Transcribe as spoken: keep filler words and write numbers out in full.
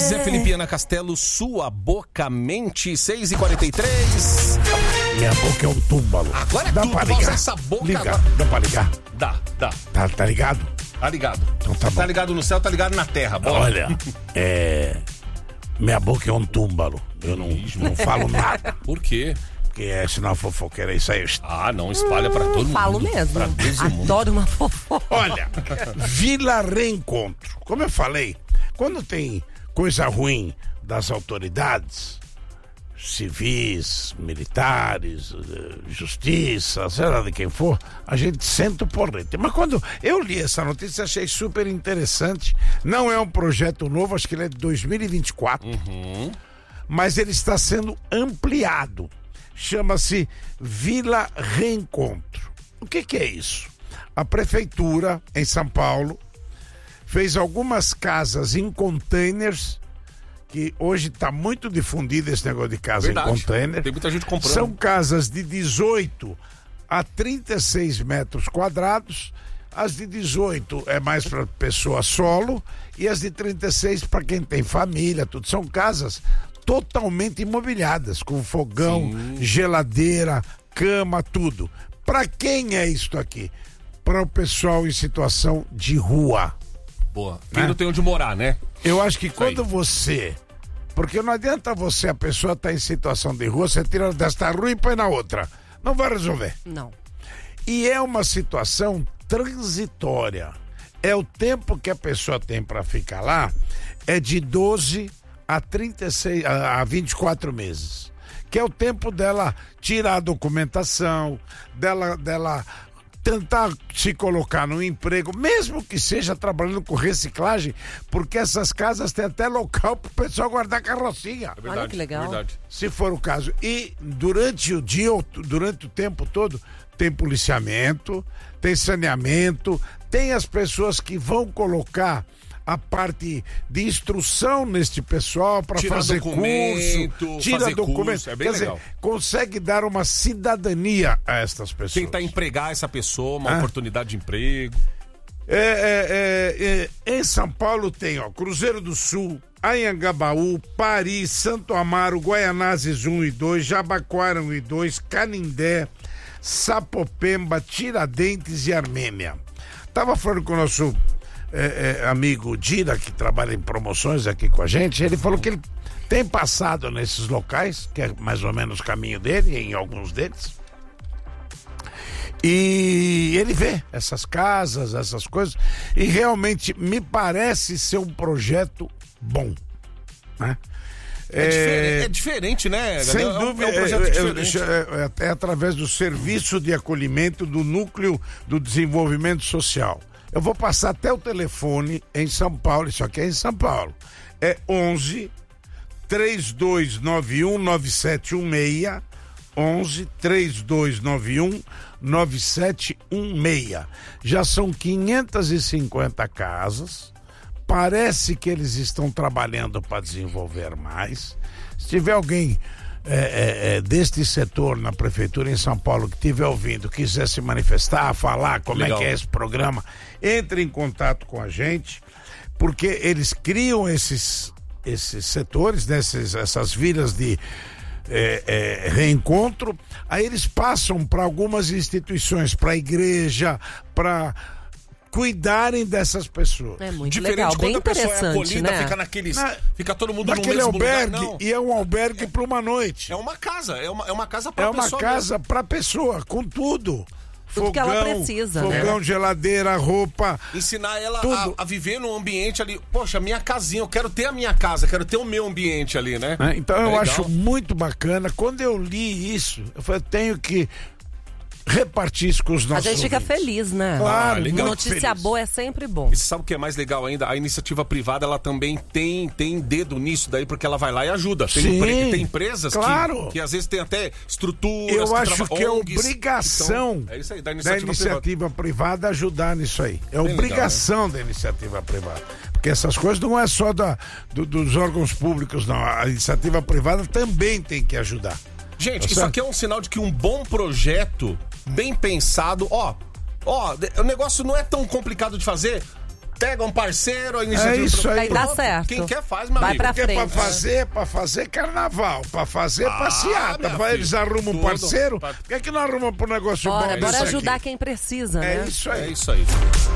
Zé Felipiana Castelo, sua boca mente, seis e quarenta e três. Minha boca é um túmbalo. Agora é dá tudo, pra vamos ligar. essa boca Liga. agora. Dá pra ligar? Dá, dá. Tá, tá ligado? Tá ligado. Então tá bom. Tá ligado no céu, tá ligado na terra. Bora. Olha, é... Minha boca é um túmbalo. Eu não, não falo nada. Por quê? Porque é sinal fofoqueira, isso aí. Ah, não, espalha pra todo mundo. Falo mesmo. Pra Deus e o mundo. Adoro uma fofoca. Olha, Vila Reencontro. Como eu falei, quando tem coisa ruim das autoridades, civis, militares, justiça, sei lá de quem for, a gente senta o porrete. Mas quando eu li essa notícia, achei super interessante. Não é um projeto novo, acho que ele é de dois mil e vinte e quatro, uhum. Mas ele está sendo ampliado. Chama-se Vila Reencontro. O que que é isso? A prefeitura, em São Paulo, fez algumas casas em containers, que hoje está muito difundido esse negócio de casa Verdade. Em container. Tem muita gente comprando. São casas de dezoito a trinta e seis metros quadrados. As de dezoito é mais para pessoa solo e as de trinta e seis para quem tem família, tudo. São casas totalmente imobiliadas, com fogão, Sim. geladeira, cama, tudo. Para quem é isso aqui? Para o pessoal em situação de rua. Boa. Quem né? não tem onde morar, né? Eu acho que quando você... Porque não adianta você, a pessoa tá em situação de rua, você tira desta rua e põe na outra. Não vai resolver. Não. E é uma situação transitória. É o tempo que a pessoa tem para ficar lá, é de doze a trinta e seis, a vinte e quatro meses. Que é o tempo dela tirar a documentação, dela... dela tentar se colocar no emprego, mesmo que seja trabalhando com reciclagem, porque essas casas têm até local para o pessoal guardar carrocinha. É verdade, Olha que legal. É verdade. Se for o caso. E durante o dia, durante o tempo todo, tem policiamento, tem saneamento, tem as pessoas que vão colocar a parte de instrução neste pessoal para fazer curso, tira fazer documento, curso, é bem quer legal. dizer, consegue dar uma cidadania a estas pessoas. Tentar empregar essa pessoa, uma ah. oportunidade de emprego. É, é, é, é, em São Paulo tem, ó, Cruzeiro do Sul, Anhangabaú, Paris, Santo Amaro, Guaianazes um e dois, Jabaquara um e dois, Canindé, Sapopemba, Tiradentes e Armênia. Tava falando com o nosso É, é, amigo Dira, que trabalha em promoções aqui com a gente, ele falou que ele tem passado nesses locais, que é mais ou menos o caminho dele, em alguns deles, e ele vê essas casas, essas coisas, e realmente me parece ser um projeto bom, né? É, é, diferente, é diferente, né? Sem é, dúvida, é um projeto é, diferente. É, é, é através do Serviço de Acolhimento do Núcleo do Desenvolvimento Social. Eu vou passar até o telefone em São Paulo, isso aqui é em São Paulo. É onze, três dois nove um, nove sete um seis, onze, três dois nove um, nove sete um seis. Já são quinhentas e cinquenta casas, parece que eles estão trabalhando para desenvolver mais. Se tiver alguém É, é, é, deste setor na prefeitura em São Paulo que estiver ouvindo, quiser se manifestar, falar como Legal. É que é esse programa, entre em contato com a gente, porque eles criam esses, esses setores, né, esses, essas vilas de é, é, reencontro, aí eles passam para algumas instituições, para a igreja, para cuidarem dessas pessoas. É muito Diferente legal, quando bem a pessoa é interessante, acolhida, né? fica naqueles, Na, fica todo mundo naquele no mesmo albergue, lugar. Não. E é um albergue é, para uma noite. É uma casa, é uma, é uma casa para é pessoa. É uma casa para pessoa, com tudo. Tudo fogão, que ela precisa, fogão, né? geladeira, roupa. Ensinar ela a, a viver num ambiente ali. Poxa, minha casinha, eu quero ter a minha casa, quero ter o meu ambiente ali, né? É, então é eu legal. acho muito bacana. Quando eu li isso, eu falei, eu tenho que repartir isso com os nossos A gente fica ouvintes. feliz, né? Claro, ah, legal. Notícia feliz. boa é sempre bom. E você sabe o que é mais legal ainda? A iniciativa privada, ela também tem, tem dedo nisso daí, porque ela vai lá e ajuda. Tem, Sim, empre... tem empresas claro. que, que às vezes tem até estruturas. Eu que acho trava... que é O N Gs. obrigação Então, é isso aí, da da iniciativa, iniciativa privada. privada ajudar nisso aí. É Bem obrigação legal, né? da iniciativa privada. Porque essas coisas não é só da, do, dos órgãos públicos, não. A iniciativa privada também tem que ajudar. Gente, Tá isso certo? aqui é um sinal de que um bom projeto, bem pensado, ó, ó, o negócio não é tão complicado de fazer. pega um parceiro, a É isso aí. Aí dá certo. Quem quer faz, meu Vai amigo. pra Porque pra frente. fazer, pra fazer carnaval, pra fazer Ah, passeata, minha pra filha, eles arrumam um tudo. parceiro, Pra- por que, que não arrumam pro negócio Bora, bom bora desse ajudar aqui? quem precisa, É né? isso É aí. isso aí.